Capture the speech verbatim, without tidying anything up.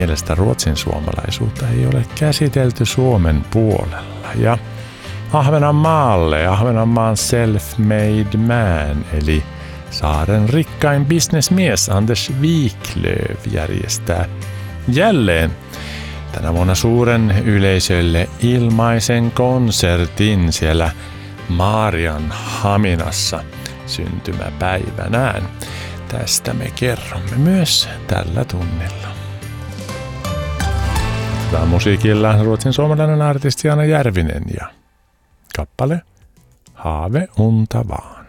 mielestä ruotsin suomalaisuutta ei ole käsitelty Suomen puolella. Ja Ahvenanmaalle, Ahvenanmaan self-made man, eli saaren rikkain bisnesmies Anders Wiklöf järjestää jälleen tänä vuonna suuren yleisölle ilmaisen konsertin siellä Maarianhaminassa syntymäpäivänään. Tästä me kerromme myös tällä tunnilla. Tämä on musiikilla ruotsin suomalainen artisti Anna Järvinen ja kappale Haave unta vaan.